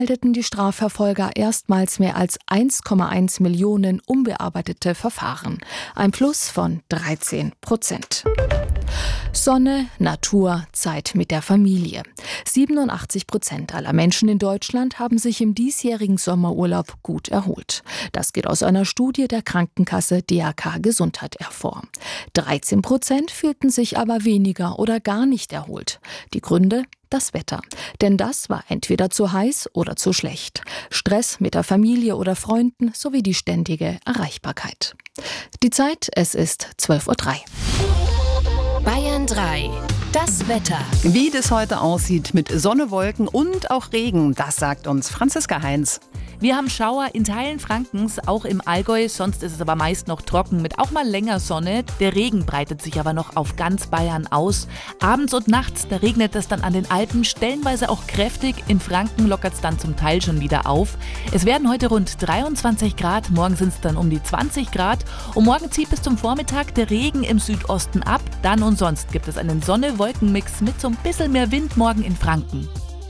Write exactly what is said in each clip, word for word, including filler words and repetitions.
meldeten die Strafverfolger erstmals mehr als eins Komma eins Millionen unbearbeitete Verfahren. Ein Plus von dreizehn Prozent. Sonne, Natur, Zeit mit der Familie. siebenundachtzig Prozent aller Menschen in Deutschland haben sich im diesjährigen Sommerurlaub gut erholt. Das geht aus einer Studie der Krankenkasse D A K Gesundheit hervor. dreizehn Prozent fühlten sich aber weniger oder gar nicht erholt. Die Gründe? Das Wetter. Denn das war entweder zu heiß oder zu schlecht. Stress mit der Familie oder Freunden sowie die ständige Erreichbarkeit. Die Zeit, es ist zwölf Uhr drei. Bayern drei. Das Wetter. Wie das heute aussieht mit Sonne, Wolken und auch Regen, das sagt uns Franziska Heinz. Wir haben Schauer in Teilen Frankens, auch im Allgäu, sonst ist es aber meist noch trocken mit auch mal länger Sonne. Der Regen breitet sich aber noch auf ganz Bayern aus. Abends und nachts, da regnet es dann an den Alpen, stellenweise auch kräftig. In Franken lockert es dann zum Teil schon wieder auf. Es werden heute rund dreiundzwanzig Grad, morgen sind es dann um die zwanzig Grad. Und morgen zieht bis zum Vormittag der Regen im Südosten ab. Dann und sonst gibt es einen Sonne-Wolken-Mix mit so ein bisschen mehr Wind morgen in Franken.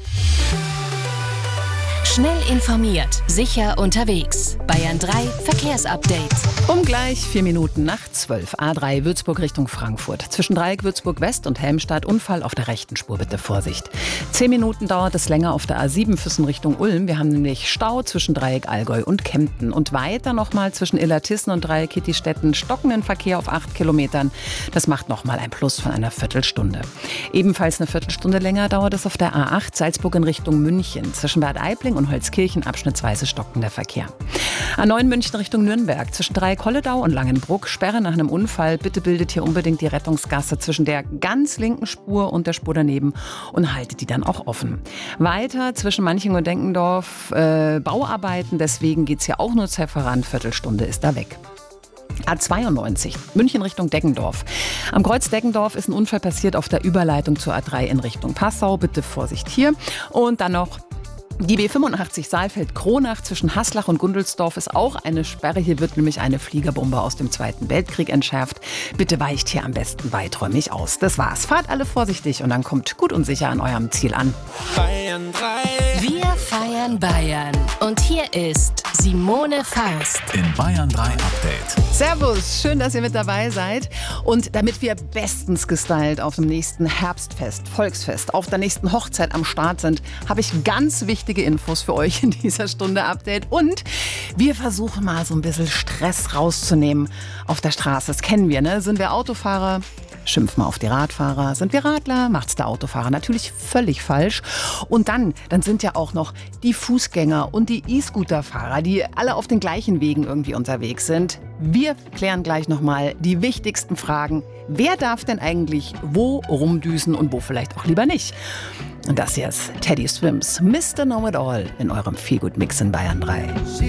Schnell informiert, sicher unterwegs. Bayern drei Verkehrsupdate. Um gleich vier Minuten nach zwölf. A drei Würzburg Richtung Frankfurt. Zwischen Dreieck Würzburg West und Helmstadt Unfall auf der rechten Spur, bitte Vorsicht. Zehn Minuten dauert es länger auf der A sieben Füssen Richtung Ulm. Wir haben nämlich Stau zwischen Dreieck Allgäu und Kempten. Und weiter nochmal zwischen Illertissen und Dreieck Kittistetten stockenden Verkehr auf acht Kilometern. Das macht nochmal ein Plus von einer Viertelstunde. Ebenfalls eine Viertelstunde länger dauert es auf der A acht Salzburg in Richtung München. Zwischen Bad Aibling und Holzkirchen abschnittsweise stockender Verkehr. A neun München Richtung Nürnberg. Zwischen Dreieck Holledau und Langenbruck. Sperre nach einem Unfall. Bitte bildet hier unbedingt die Rettungsgasse zwischen der ganz linken Spur und der Spur daneben und haltet die dann auch offen. Weiter zwischen Manching und Denkendorf äh, Bauarbeiten. Deswegen geht es hier auch nur Zeit voran. Viertelstunde ist da weg. A zweiundneunzig, München Richtung Deggendorf. Am Kreuz Deggendorf ist ein Unfall passiert auf der Überleitung zur A drei in Richtung Passau. Bitte Vorsicht hier. Und dann noch die B fünfundachtzig Saalfeld-Kronach zwischen Haslach und Gundelsdorf ist auch eine Sperre. Hier wird nämlich eine Fliegerbombe aus dem Zweiten Weltkrieg entschärft. Bitte weicht hier am besten weiträumig aus. Das war's. Fahrt alle vorsichtig und dann kommt gut und sicher an eurem Ziel an. Bayern drei. Wir feiern Bayern. Und hier ist Simone Faust. In Bayern drei Update. Servus, schön, dass ihr mit dabei seid. Und damit wir bestens gestylt auf dem nächsten Herbstfest, Volksfest, auf der nächsten Hochzeit am Start sind, habe ich ganz wichtige Infos für euch in dieser Stunde Update. Und wir versuchen mal so ein bisschen Stress rauszunehmen auf der Straße. Das kennen wir, ne? Sind wir Autofahrer? Schimpfen wir auf die Radfahrer. Sind wir Radler? Macht's der Autofahrer natürlich völlig falsch. Und dann, dann sind ja auch noch die Fußgänger und die E-Scooter-Fahrer, die alle auf den gleichen Wegen irgendwie unterwegs sind. Wir klären gleich nochmal die wichtigsten Fragen. Wer darf denn eigentlich wo rumdüsen und wo vielleicht auch lieber nicht? Und das hier ist Teddy Swims, Mister Know-It-All in eurem Feelgood-Mix in Bayern drei.